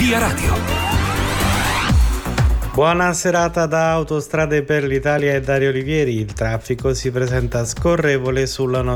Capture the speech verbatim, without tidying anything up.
Via Radio. Buona serata da Autostrade per l'Italia e Dario Olivieri. Il traffico si presenta scorrevole sulla